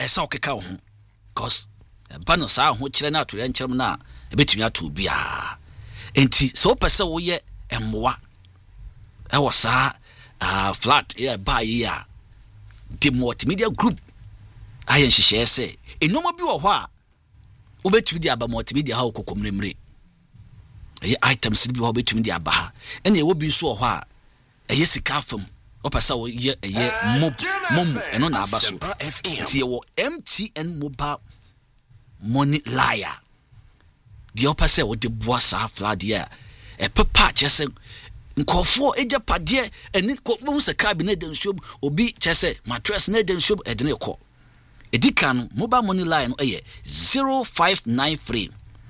esa okeka ho cause ba no saa ho kire na ato nkyerem na ebetumi ato bia enti so pese wo ye emmoa e wo saa flat ba ya the multimedia group ayen hihye se enoma bi wo ho a obetumi di aba multimedia ha okokomremre eye items bi wo obetumi di aba ha ene e wo bi so wo ho a eye sika fam opasa wo ye eye mom eno na aba so ti ye wo MTN mobile money liar di opasa wo de boa sa flat ya e papa chese nkofo eja pade eni ko mu se cabinet den shop obi chese mattress na den shop e de ne ko edikan mobile money line no eye 0593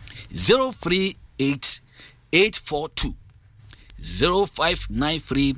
038 842 0593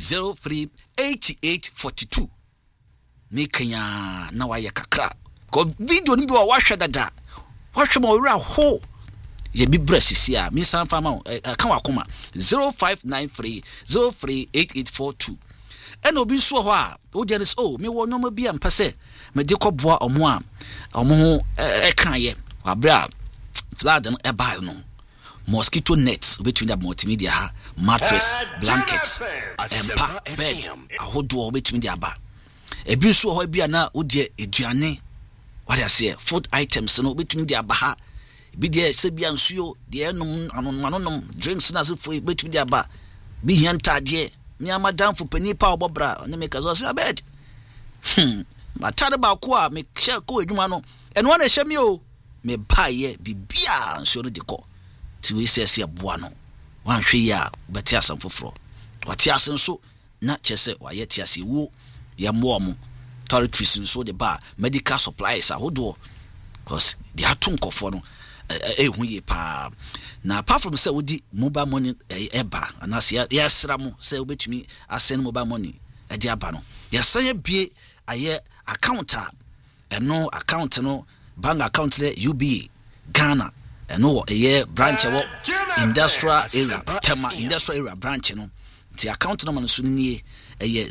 038842 me kanya na wa ye kakra ko video ni bi wa hwe dada wa hwe ma ora ho ye bi brasisi a me san fama kan wa koma 0593 038842 eno obi so ho a o je this me wo no ma bi am pese me de koboa omo a omo ho kan ye wa bra flood no e ba no mosquito nets between the multimedia ha mattress blankets empa bed ahodo between the aba ebi so ho bia na wo de eduane what I say food items no between the aba ha bi de se bia nsuo de anonom drinks na se fo between the aba bi hianta de mi amadam fo pani pa obobra ne make so say bed matade ba ko a me share ko edwuma no eno na hye mi o me baye bibia nsuo no de ko ti we sese aboa no wan hwe ya beti asam foforo wati asen so na chese wa ye ti ase wo ya mo mu toiletries nso de ba medical supplies ahodo cause they are too nkofo no hu ye pa na apart from say we di mobile money eba anase ya sra mo say obetumi asend mobile money e di aba no ya san bie aye account eno account no bank account le UBA Ghana eno eye branch wo industrial area tema industrial area branch no the account number no so nie eye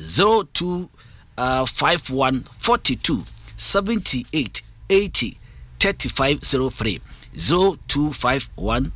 025142 78 80 3503 0251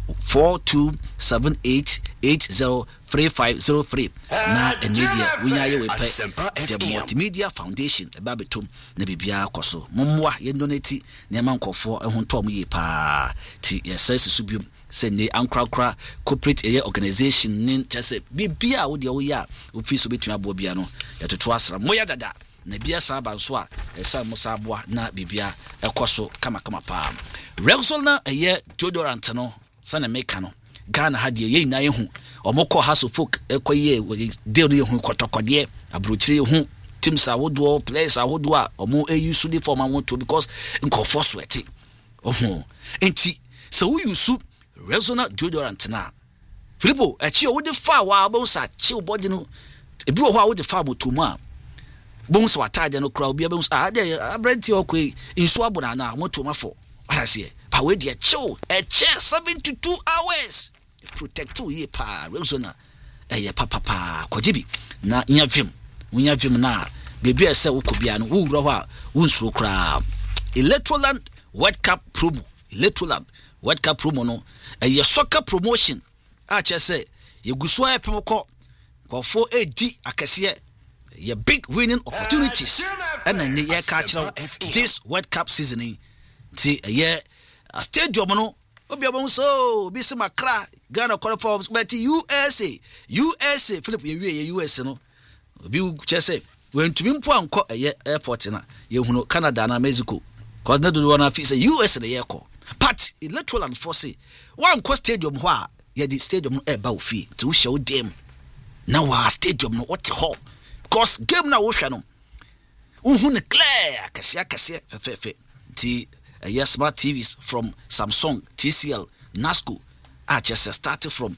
4278803503 na emedia wunya ye we pe the multimedia foundation eba betom na bibia koso momwa ye donate ne ma nkofo ehontom ye pa ti yes subium se ne ankrakra corporate organization nin chese bibia wo de wo ya office betuna bo bia no yetoto asra moya dada na bia sa ba nso a esa musa aboa na bibia ekoso kama pa Rexall na eye deodorant no sana meka no Ghana hadie ye na yehu omoko haso folk ekoye de no yehu kotokode abrochire yehu teams awodo players awodo a omo use the form want because nkofo sweaty enti so we use Rexall deodorant na Filipo echi o de fa wa bonsa chi body no ebi wo ho a wo de fa motomu a bonsa watade no kra obi bonsa ade abrenti okwe inso abona na motomu afọ what say pa we dey chill a chair 72 hours protect you ye pa Rexall eye papa kojibi na nya vim na bebi ese wokobia no wura ho a wunsuro kra Electroland World Cup promo no eye soccer promotion a chese ye guso epemko kofo edi akese ye big winning opportunities and then ye catch this World Cup season ti ye a stadium no obi abon so bi se makra Ghana qualify but USA Philip ye US no obi chese when to be mpo anko airport na ye hunu Canada na Mexico cause na do na fi say US na ye ko but Electroland force one ko stadium ho a ye di stadium no e ba ofi ti wo show dem na wa stadium no what ho cause game na wo hwe no uhunu clear akase fe ti smart TVs from Samsung, TCL, Nasco just started from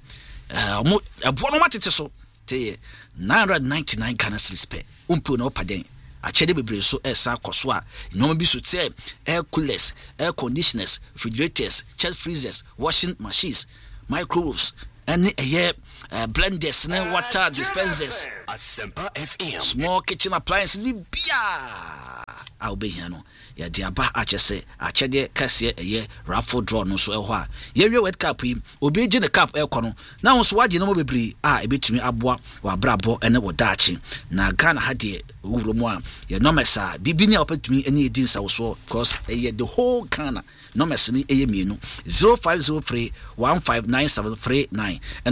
so 999 Ghana cedis per umpo na opaden achede bebre so esa koso a no bi so te air coolers, air conditioners, refrigerators, chest freezers, washing machines, microwaves and blenders and water dispensers, small kitchen appliances bia a obehia no ya de aba achese achede kase eye raffle draw no so ehɔ a ye wie World Cup yi obi gi ne cup ekɔ no na wo so wage no bebre a ebetumi aboa wa brabo ene wo daachi na Ghana ha de wuro mu a ye numbers a bibi ni opetumi ene edin sa wo so because the whole Ghana numbers ni eye mienu 0503 159739 and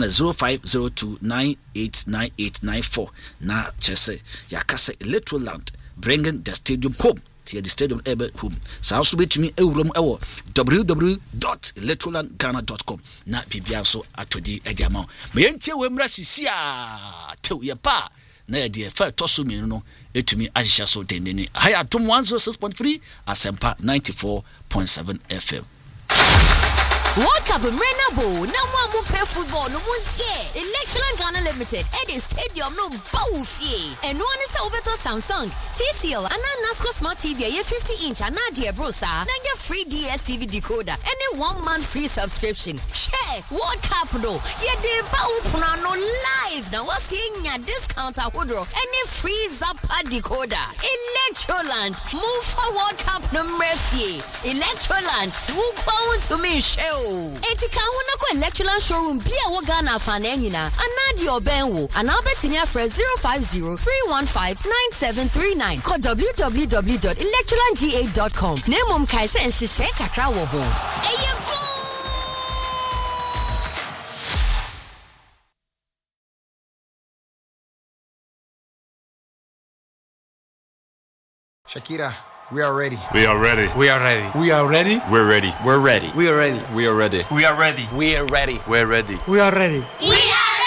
0502989894 na chese yakase Electroland bringing the stadium home to the stadium home so also betumi ewuram ewo www.electrolandghana.com na bibia so atodi ediama me yentie wemra sisi a tew ye pa na ye de fa toso mienu no etumi ahisha so dendene haya dom 106.3 asempa 94.7 FM. World Cup Renabo, no more play football, no one's here. Electroland Ghana Limited, Eddie Stadium, no Bawufie. And one is over to Samsung, TCL, and NASCO Smart TV, a 50-inch, and Nadia Brosa, and your free DSTV decoder, and a 1 month free subscription. Share World Cup, no, yeah, the Bawupano live. Now, what's seeing your discount at Woodrow, and a free Zappa decoder. Electroland, move for World Cup no Murphy. Electroland, move on to me, show. Etika wona ko Electroland showroom bia wo Ghana fananyina anadi obenwo anabetinia for 050-315-9739 call www.electrolandga.com nemom kai se nhihye kakra wo ho eyego. Shakira, we are ready. We are ready. We are ready. We are ready. We're ready. We're ready. We are ready. We are ready. We are ready. We are ready. We're ready. We are ready. We are ready.